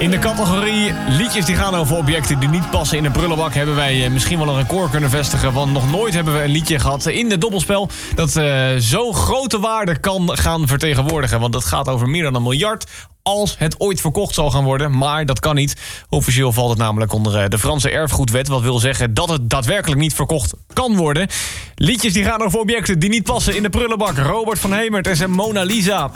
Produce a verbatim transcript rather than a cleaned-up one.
In de categorie liedjes die gaan over objecten die niet passen in een prullenbak... hebben wij misschien wel een record kunnen vestigen... want nog nooit hebben we een liedje gehad in het dobbelspel... dat uh, zo'n grote waarde kan gaan vertegenwoordigen. Want het gaat over meer dan een miljard... als het ooit verkocht zal gaan worden. Maar dat kan niet. Officieel valt het namelijk onder de Franse erfgoedwet... wat wil zeggen dat het daadwerkelijk niet verkocht kan worden. Liedjes die gaan over objecten die niet passen in de prullenbak. Robert van Hemert en zijn Mona Lisa.